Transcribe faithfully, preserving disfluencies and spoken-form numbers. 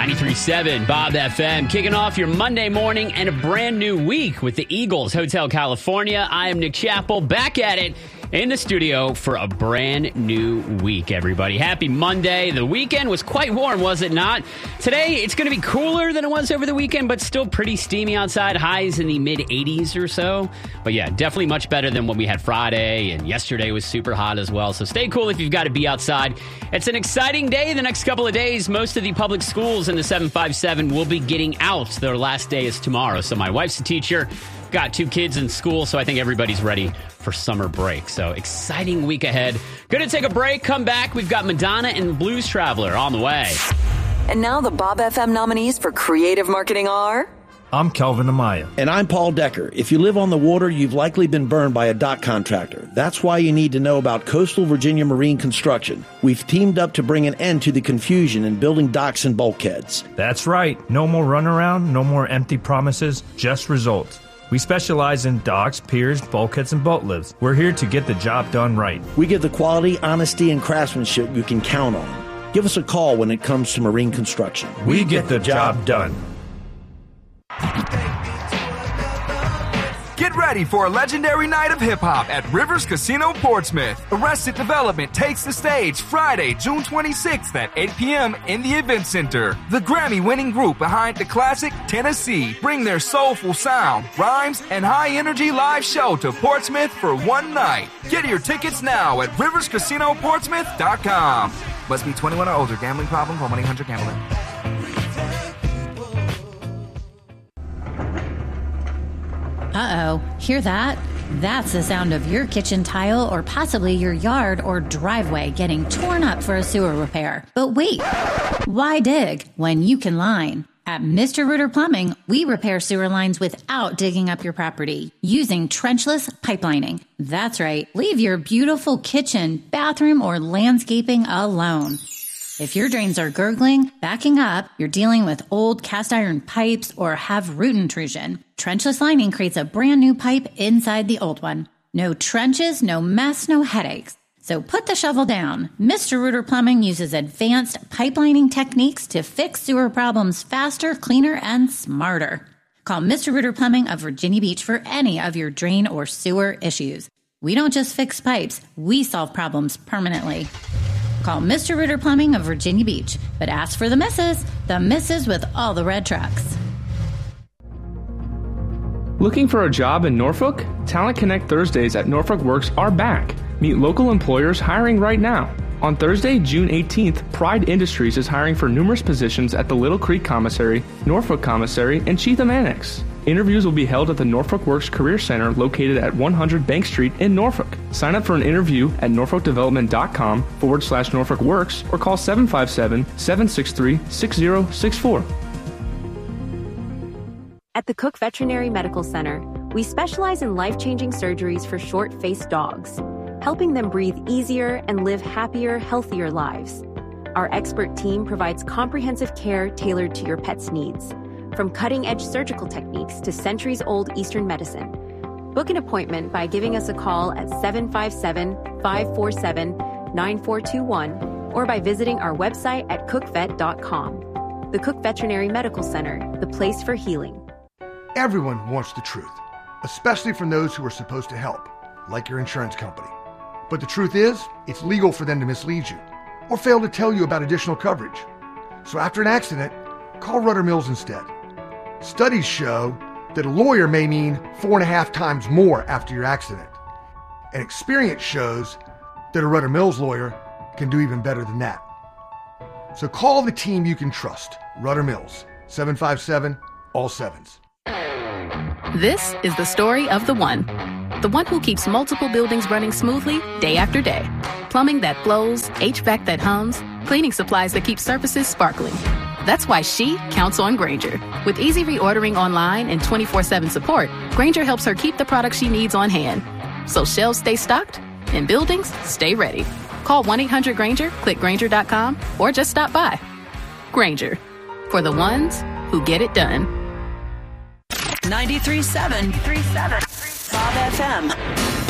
ninety-three point seven Bob F M, kicking off your Monday morning and a brand new week with the Eagles Hotel California. I am Nick Chappell, back at it in the studio for a brand new week, everybody. Happy Monday. The weekend was quite warm, was it not? Today, it's going to be cooler than it was over the weekend, but still pretty steamy outside. Highs in the mid eighties or so. But yeah, definitely much better than what we had Friday, and yesterday was super hot as well. So stay cool if you've got to be outside. It's an exciting day the next couple of days. Most of the public schools in the seven five seven will be getting out. Their last day is tomorrow. So my wife's a teacher. Got two kids in school, so I think everybody's ready for summer break. So exciting week ahead. Gonna take a break, come back. We've got Madonna and Blues Traveler on the way. And now the Bob F M nominees for creative marketing are... I'm Kelvin Amaya. And I'm Paul Decker. If you live on the water, you've likely been burned by a dock contractor. That's why you need to know about Coastal Virginia Marine Construction. We've teamed up to bring an end to the confusion in building docks and bulkheads. That's right. No more runaround, no more empty promises, just results. We specialize in docks, piers, bulkheads, and boat lifts. We're here to get the job done right. We give the quality, honesty, and craftsmanship you can count on. Give us a call when it comes to marine construction. We, we get, get the, the job, job done. Get ready for a legendary night of hip-hop at Rivers Casino Portsmouth. Arrested Development takes the stage Friday, June twenty-sixth at eight p.m. in the Event Center. The Grammy-winning group behind the classic Tennessee bring their soulful sound, rhymes, and high-energy live show to Portsmouth for one night. Get your tickets now at rivers casino portsmouth dot com. Must be twenty-one or older. Gambling problem? Call one eight hundred gambler. Uh-oh, hear that? That's the sound of your kitchen tile or possibly your yard or driveway getting torn up for a sewer repair. But wait, why dig when you can line? At Mister Rooter Plumbing, we repair sewer lines without digging up your property using trenchless pipelining. That's right, leave your beautiful kitchen, bathroom, or landscaping alone. If your drains are gurgling, backing up, you're dealing with old cast iron pipes, or have root intrusion, trenchless lining creates a brand new pipe inside the old one. No trenches, no mess, no headaches. So put the shovel down. Mister Rooter Plumbing uses advanced pipelining techniques to fix sewer problems faster, cleaner, and smarter. Call Mister Rooter Plumbing of Virginia Beach for any of your drain or sewer issues. We don't just fix pipes, we solve problems permanently. Call Mister Rooter Plumbing of Virginia Beach, but ask for the missus, the missus with all the red trucks. Looking for a job in Norfolk? Talent Connect Thursdays at Norfolk Works are back. Meet local employers hiring right now. On Thursday, June eighteenth, Pride Industries is hiring for numerous positions at the Little Creek Commissary, Norfolk Commissary, and Cheatham Annex. Interviews will be held at the Norfolk Works Career Center located at one hundred Bank Street in Norfolk. Sign up for an interview at norfolkdevelopment.com forward slash Norfolk Works or call seven five seven, seven six three, six zero six four. At the Cook Veterinary Medical Center, we specialize in life-changing surgeries for short-faced dogs, helping them breathe easier and live happier, healthier lives. Our expert team provides comprehensive care tailored to your pet's needs, from cutting-edge surgical techniques to centuries-old Eastern medicine. Book an appointment by giving us a call at seven five seven, five four seven, nine four two one or by visiting our website at cook vet dot com. The Cook Veterinary Medical Center, the place for healing. Everyone wants the truth, especially from those who are supposed to help, like your insurance company. But the truth is, it's legal for them to mislead you or fail to tell you about additional coverage. So after an accident, call Rudder Mills instead. Studies show that a lawyer may mean four and a half times more after your accident. And experience shows that a Rudder Mills lawyer can do even better than that. So call the team you can trust, Rudder Mills, seven five seven, all sevens. This is the story of the one. The one who keeps multiple buildings running smoothly day after day. Plumbing that flows, H V A C that hums, cleaning supplies that keep surfaces sparkling. That's why she counts on Grainger. With easy reordering online and twenty-four seven support, Grainger helps her keep the products she needs on hand. So shelves stay stocked and buildings stay ready. Call one eight hundred Grainger, click Grainger dot com, or just stop by. Grainger, for the ones who get it done. ninety-three point seven Bob F M.